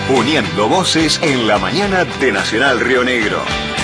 Uniendo voces en la mañana de Nacional Río Negro.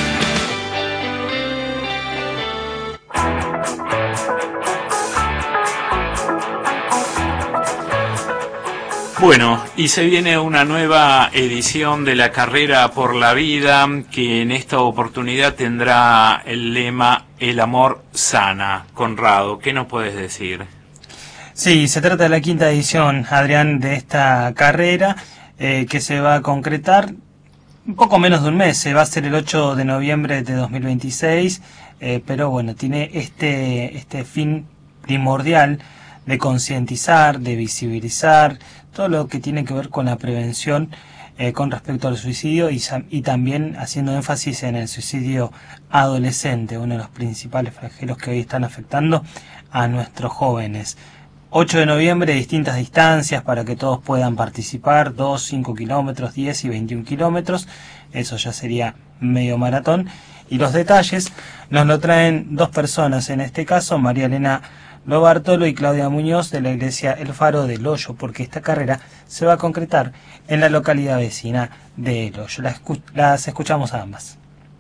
Bueno, y se viene una nueva edición de la Carrera por la Vida, que en esta oportunidad tendrá el lema El amor sana. Conrado, ¿qué nos puedes decir? Sí, se trata de la quinta edición, Adrián, de esta carrera, que se va a concretar un poco menos de un mes. Se va a ser el 8 de noviembre de 2026, pero bueno, tiene este fin primordial de concientizar, de visibilizar todo lo que tiene que ver con la prevención con respecto al suicidio y también haciendo énfasis en el suicidio adolescente, uno de los principales flagelos que hoy están afectando a nuestros jóvenes. 8 de noviembre, distintas distancias para que todos puedan participar, 2, 5 kilómetros, 10 y 21 kilómetros, eso ya sería medio maratón. Y los detalles nos lo traen dos personas, en este caso María Elena Lobartolo y Claudia Muñoz de la iglesia El Faro del Hoyo, porque esta carrera se va a concretar en la localidad vecina de El Hoyo. Las escuchamos a ambas.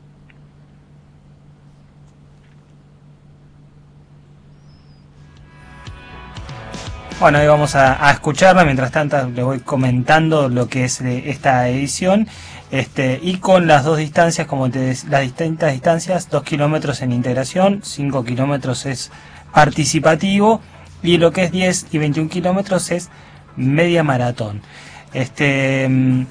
Bueno, ahí vamos a escucharla, mientras tanto le voy comentando lo que es esta edición, y con las dos distancias, como las distintas distancias, 2 kilómetros en integración, 5 kilómetros es participativo, y lo que es 10 y 21 kilómetros es media maratón. ¿Qué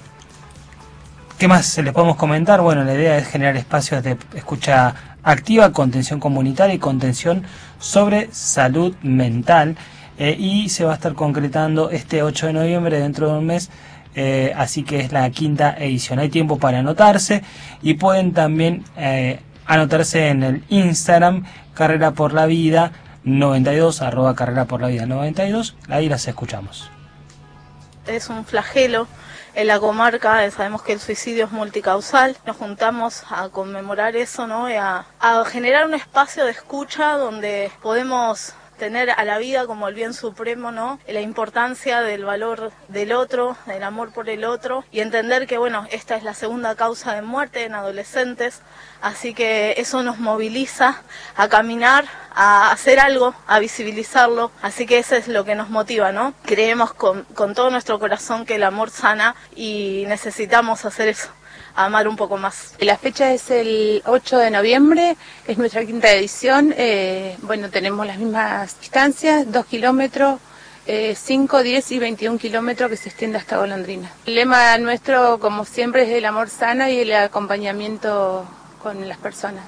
más les podemos comentar? Bueno, la idea es generar espacios de escucha activa, contención comunitaria y contención sobre salud mental, y se va a estar concretando este 8 de noviembre, dentro de un mes, así que es la quinta edición. Hay tiempo para anotarse y pueden también anotarse en el Instagram Carrera por la Vida 92, @ Carrera por la Vida 92, ahí las escuchamos. Es un flagelo en la comarca, sabemos que el suicidio es multicausal, nos juntamos a conmemorar eso, ¿no? A generar un espacio de escucha donde podemos tener a la vida como el bien supremo, ¿no? La importancia del valor del otro, del amor por el otro, y entender que, bueno, esta es la segunda causa de muerte en adolescentes, así que eso nos moviliza a caminar, a hacer algo, a visibilizarlo, así que eso es lo que nos motiva, ¿no? Creemos con todo nuestro corazón que el amor sana y necesitamos hacer eso, amar un poco más. La fecha es el 8 de noviembre, es nuestra quinta edición. Bueno, tenemos las mismas distancias, 2 kilómetros, 5, 10 y 21 kilómetros, que se extiende hasta Golondrina. El lema nuestro, como siempre, es el amor sana y el acompañamiento con las personas.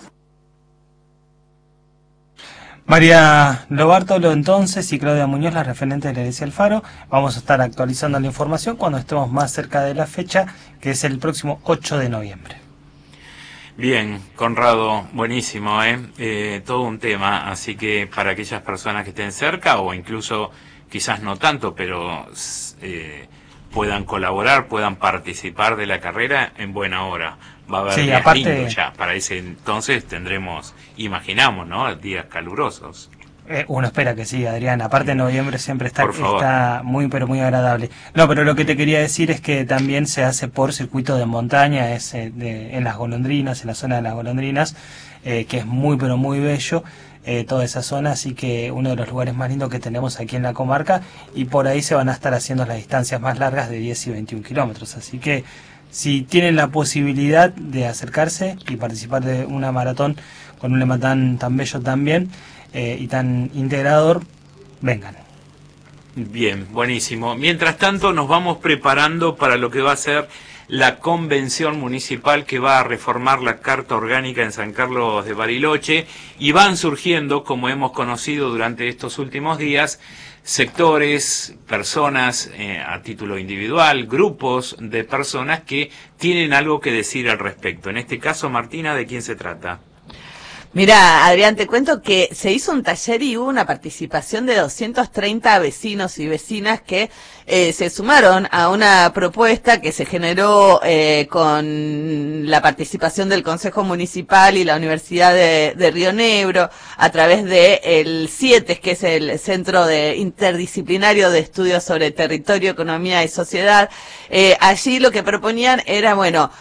María Lobartolo entonces y Claudia Muñoz, la referente de la iglesia El Faro. Vamos a estar actualizando la información cuando estemos más cerca de la fecha, que es el próximo 8 de noviembre. Bien, Conrado, buenísimo, todo un tema, así que para aquellas personas que estén cerca, o incluso quizás no tanto, pero puedan colaborar, puedan participar de la carrera, en buena hora. Va a haber días lindos ya, para ese entonces tendremos, imaginamos, ¿no?, días calurosos. Uno espera que sí, Adrián. Aparte, noviembre siempre está muy, pero muy agradable. No, pero lo que te quería decir es que también se hace por circuito de montaña, en las Golondrinas, en la zona de las Golondrinas, que es muy, pero muy bello, toda esa zona, así que uno de los lugares más lindos que tenemos aquí en la comarca, y por ahí se van a estar haciendo las distancias más largas de 10 y 21 kilómetros, así que si tienen la posibilidad de acercarse y participar de una maratón con un lema tan bello también, y tan integrador, vengan. Bien, buenísimo. Mientras tanto, nos vamos preparando para lo que va a ser la convención municipal, que va a reformar la Carta Orgánica en San Carlos de Bariloche, y van surgiendo, como hemos conocido durante estos últimos días, sectores, personas a título individual, grupos de personas que tienen algo que decir al respecto. En este caso, Martina, ¿de quién se trata? Mira, Adrián, te cuento que se hizo un taller y hubo una participación de 230 vecinos y vecinas que se sumaron a una propuesta que se generó con la participación del Consejo Municipal y la Universidad de Río Negro a través de el CIETES, que es el Centro Interdisciplinario de Estudios sobre Territorio, Economía y Sociedad. Allí lo que proponían era,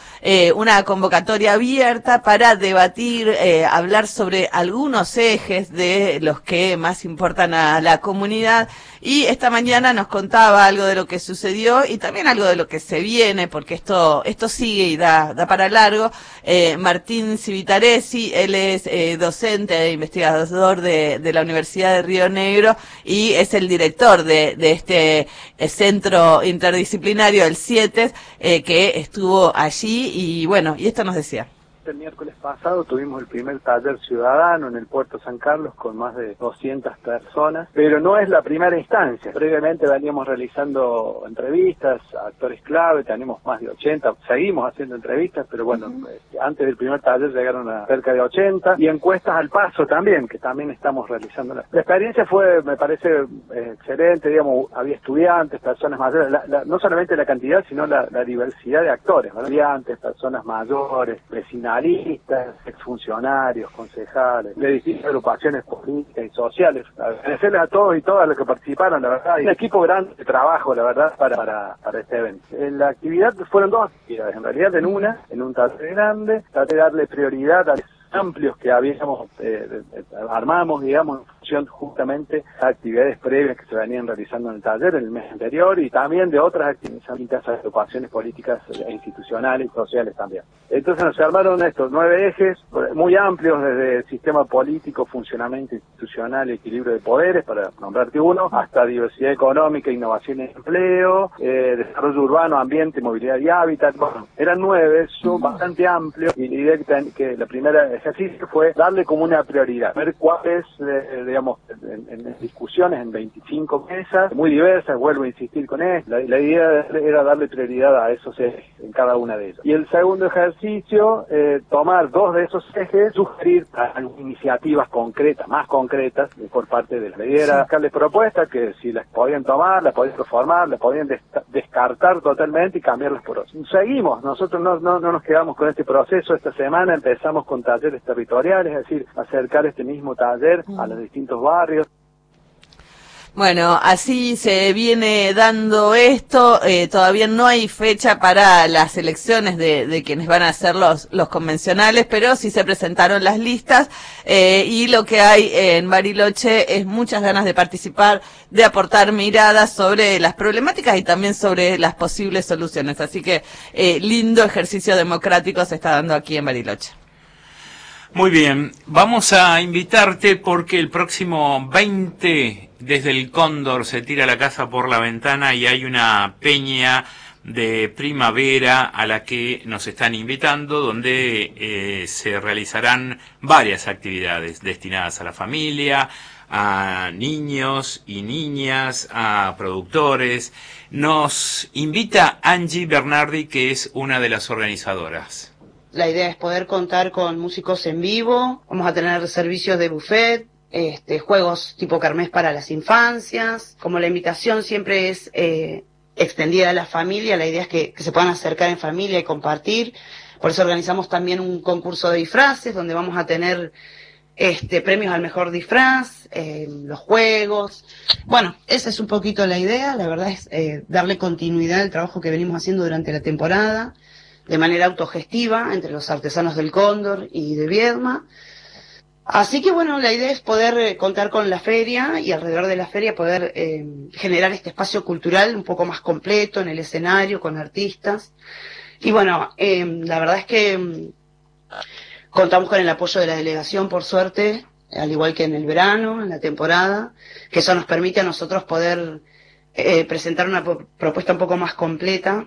una convocatoria abierta para debatir, hablar sobre algunos ejes de los que más importan a la comunidad, y esta mañana nos contaba algo de lo que sucedió y también algo de lo que se viene, porque esto sigue y da para largo. Martín Civitaresi, él es docente e investigador de la Universidad de Río Negro y es el director de este centro interdisciplinario, el CIETES, que estuvo allí y esto nos decía. El miércoles pasado tuvimos el primer taller ciudadano en el Puerto San Carlos con más de 200 personas, pero no es la primera instancia. Previamente veníamos realizando entrevistas a actores clave, tenemos más de 80, seguimos haciendo entrevistas, pero antes del primer taller llegaron a cerca de 80, y encuestas al paso también, que también estamos realizando. La experiencia fue, me parece, excelente, había estudiantes, personas mayores, no solamente la cantidad, sino la diversidad de actores, estudiantes, personas mayores, vecinales, exfuncionarios, concejales, de distintas agrupaciones políticas y sociales. Agradecerles a todos y todas los que participaron, la verdad, y un equipo grande de trabajo, la verdad, para este evento. En la actividad fueron dos actividades, en realidad en un taller grande, traté de darle prioridad a los amplios que habíamos, armamos, en función justamente a actividades previas que se venían realizando en el taller en el mes anterior, y también de otras actividades, agrupaciones políticas e institucionales y sociales también. Entonces nos armaron estos 9 ejes muy amplios, desde el sistema político, funcionamiento institucional y equilibrio de poderes, para nombrarte uno, hasta diversidad económica, innovación y empleo, desarrollo urbano, ambiente, movilidad y hábitat. Eran 9, son bastante amplios, y la idea que la primera ejercicio fue darle como una prioridad, ver cuáles, en discusiones en 25 mesas, muy diversas, vuelvo a insistir con esto. La idea era darle prioridad a esos ejes en cada una de ellos. Y el segundo ejercicio, tomar 2 de esos ejes, sugerir iniciativas concretas, más concretas, por parte de la idea, era darles propuestas que si las podían tomar, las podían reformar, las podían descartar totalmente y cambiarlas por otras. Seguimos, nosotros no nos quedamos con este proceso. Esta semana empezamos con talleres territoriales, es decir, acercar este mismo taller a los distintos barrios. Bueno, así se viene dando esto. Todavía no hay fecha para las elecciones de quienes van a ser los convencionales, pero sí se presentaron las listas, y lo que hay en Bariloche es muchas ganas de participar, de aportar miradas sobre las problemáticas y también sobre las posibles soluciones. Así que lindo ejercicio democrático se está dando aquí en Bariloche. Muy bien, vamos a invitarte porque el próximo 20 desde el Cóndor se tira la casa por la ventana y hay una peña de primavera a la que nos están invitando, donde se realizarán varias actividades destinadas a la familia, a niños y niñas, a productores. Nos invita Angie Bernardi, que es una de las organizadoras. La idea es poder contar con músicos en vivo, vamos a tener servicios de buffet, juegos tipo kermés para las infancias. Como la invitación siempre es extendida a la familia, la idea es que se puedan acercar en familia y compartir. Por eso organizamos también un concurso de disfraces, donde vamos a tener premios al mejor disfraz, los juegos. Bueno, esa es un poquito la idea. La verdad es darle continuidad al trabajo que venimos haciendo durante la temporada, de manera autogestiva, entre los artesanos del Cóndor y de Viedma. Así que la idea es poder contar con la feria, y alrededor de la feria poder generar este espacio cultural un poco más completo en el escenario, con artistas. Y la verdad es que contamos con el apoyo de la delegación, por suerte, al igual que en el verano, en la temporada, que eso nos permite a nosotros poder presentar una propuesta un poco más completa.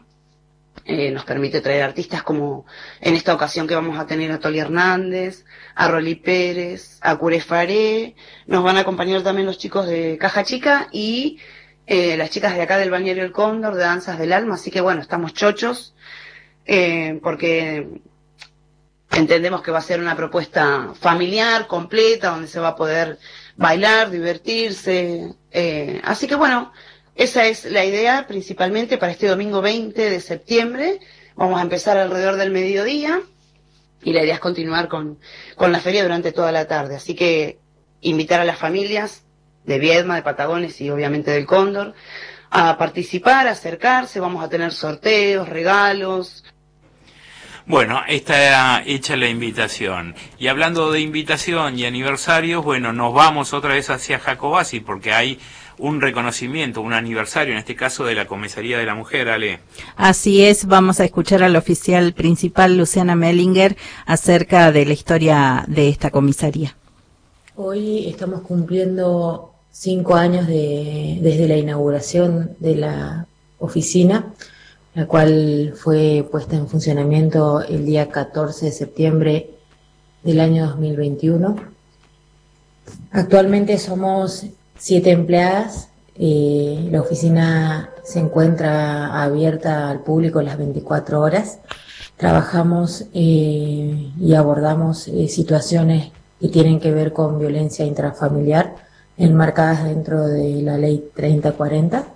Nos permite traer artistas como en esta ocasión que vamos a tener a Toli Hernández, a Rolly Pérez, a Cure Faré. Nos van a acompañar también los chicos de Caja Chica y las chicas de acá del Balneario El Cóndor, de Danzas del Alma. Así que estamos chochos, porque Entendemos que va a ser una propuesta familiar, completa, donde se va a poder bailar, divertirse. Así que bueno, esa es la idea principalmente para este domingo 20 de septiembre. Vamos a empezar alrededor del mediodía y la idea es continuar con la feria durante toda la tarde. Así que invitar a las familias de Viedma, de Patagones y obviamente del Cóndor a participar, a acercarse. Vamos a tener sorteos, regalos. Bueno, está hecha la invitación. Y hablando de invitación y aniversarios, bueno, nos vamos otra vez hacia Jacobasi porque hay un reconocimiento, un aniversario, en este caso de la Comisaría de la Mujer, Ale. Así es, vamos a escuchar al oficial principal, Luciana Mellinger, acerca de la historia de esta comisaría. Hoy estamos cumpliendo 5 años desde la inauguración de la oficina, la cual fue puesta en funcionamiento el día 14 de septiembre del año 2021. Actualmente somos 7 empleadas. La oficina se encuentra abierta al público las 24 horas. Trabajamos y abordamos situaciones que tienen que ver con violencia intrafamiliar, enmarcadas dentro de la ley 3040.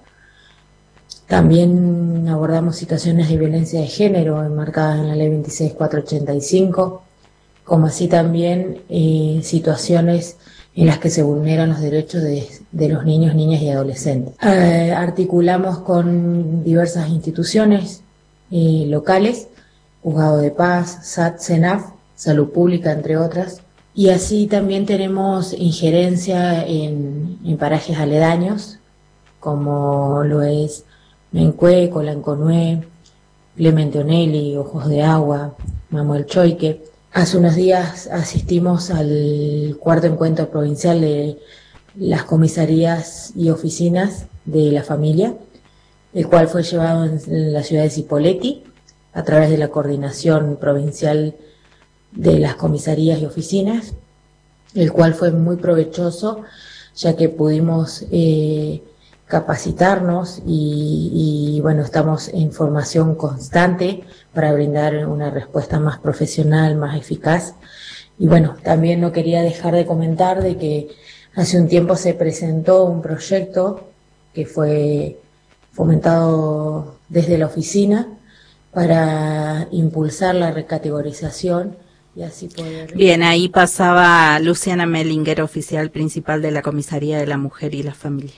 También abordamos situaciones de violencia de género enmarcadas en la ley 26485, como así también situaciones en las que se vulneran los derechos de los niños, niñas y adolescentes. Articulamos con diversas instituciones locales, Juzgado de Paz, SAT, SENAF, Salud Pública, entre otras, y así también tenemos injerencia en parajes aledaños, como lo es Mencue, Colanconué, Clemente Onelli, Ojos de Agua, Mamuel Choique. Hace unos días asistimos al 4º encuentro provincial de las comisarías y oficinas de la familia, el cual fue llevado en la ciudad de Cipolletti a través de la coordinación provincial de las comisarías y oficinas, el cual fue muy provechoso, ya que pudimos capacitarnos y bueno, estamos en formación constante para brindar una respuesta más profesional, más eficaz. Y bueno, también no quería dejar de comentar de que hace un tiempo se presentó un proyecto que fue fomentado desde la oficina para impulsar la recategorización y así poder... Bien, ahí pasaba Luciana Mellinger, oficial principal de la Comisaría de la Mujer y la Familia.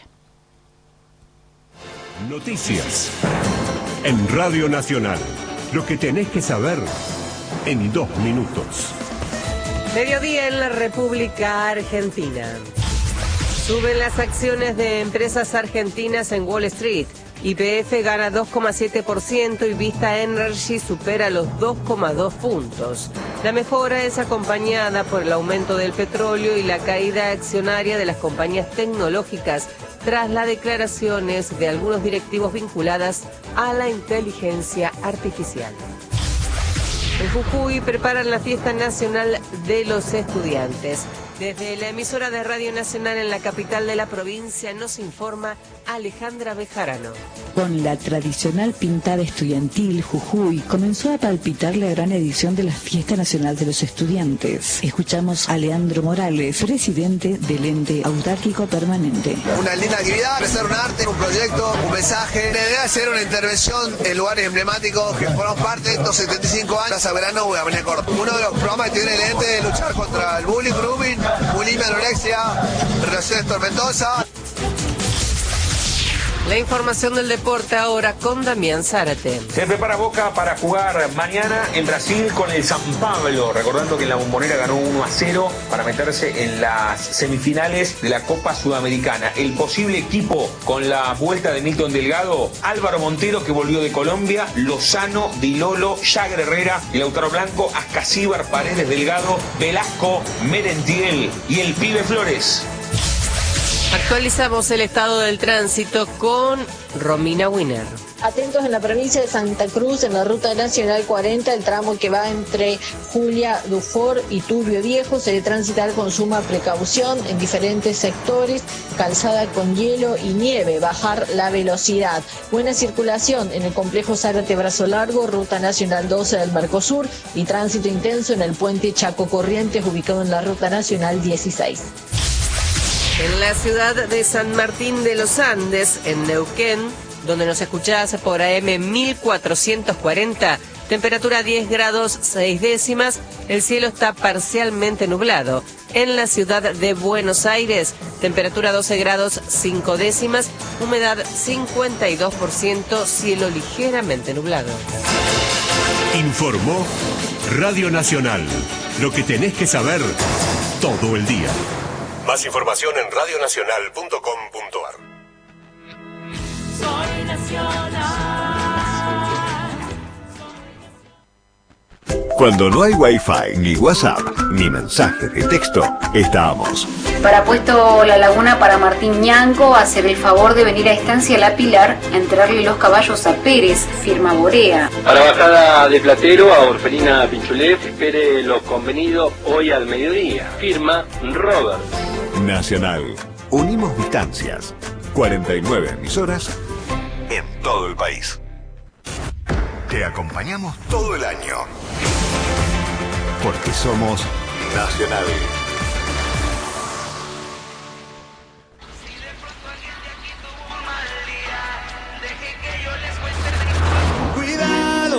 Noticias en Radio Nacional. Lo que tenés que saber en 2 minutos. Mediodía en la República Argentina. Suben las acciones de empresas argentinas en Wall Street. YPF gana 2,7% y Vista Energy supera los 2,2 puntos. La mejora es acompañada por el aumento del petróleo y la caída accionaria de las compañías tecnológicas tras las declaraciones de algunos directivos vinculadas a la inteligencia artificial. En Jujuy preparan la fiesta nacional de los estudiantes. Desde la emisora de Radio Nacional en la capital de la provincia nos informa Alejandra Bejarano. Con la tradicional pintada estudiantil, Jujuy comenzó a palpitar la gran edición de la Fiesta Nacional de los Estudiantes. Escuchamos a Leandro Morales, presidente del ente autárquico permanente. Una linda actividad, empezar un arte, un proyecto, un mensaje. La idea es hacer una intervención en lugares emblemáticos que fueron parte de estos 75 años. Plaza Verano, Avenida Córdoba. Uno de los programas que tiene el ente es luchar contra el bullying, grooming, bulimia, anorexia, relaciones tormentosas. La información del deporte ahora con Damián Zárate. Se prepara Boca para jugar mañana en Brasil con el San Pablo, recordando que la Bombonera ganó 1-0 para meterse en las semifinales de la Copa Sudamericana. El posible equipo con la vuelta de Milton Delgado: Álvaro Montero, que volvió de Colombia, Lozano, Di Lolo, Jagger Herrera y Lautaro Blanco, Ascasíbar, Paredes, Delgado, Velasco, Merentiel y el Pibe Flores. Actualizamos el estado del tránsito con Romina Winer. Atentos en la provincia de Santa Cruz, en la ruta nacional 40, el tramo que va entre Julia Dufour y Turbio Viejo, se debe transitar con suma precaución en diferentes sectores, calzada con hielo y nieve, bajar la velocidad. Buena circulación en el complejo Zárate Brazo Largo, ruta nacional 12 del Mercosur, y tránsito intenso en el puente Chaco Corrientes, ubicado en la ruta nacional 16. En la ciudad de San Martín de los Andes, en Neuquén, donde nos escuchás por AM 1440, temperatura 10 grados 6 décimas, el cielo está parcialmente nublado. En la ciudad de Buenos Aires, temperatura 12 grados 5 décimas, humedad 52%, cielo ligeramente nublado. Informó Radio Nacional. Lo que tenés que saber todo el día. Más información en radionacional.com.ar. Soy nacional. Cuando no hay Wi-Fi, ni WhatsApp, ni mensaje de texto, estamos. Para Puesto La Laguna, para Martín Ñanco, hacer el favor de venir a Estancia La Pilar a enterrarle los caballos a Pérez, firma Borea. Para Bajada de Platero, a Orfelina Pinchulet, espere lo convenido hoy al mediodía, firma Robert. Nacional. Unimos distancias. 49 emisoras en todo el país. Te acompañamos todo el año. Porque somos Nacional.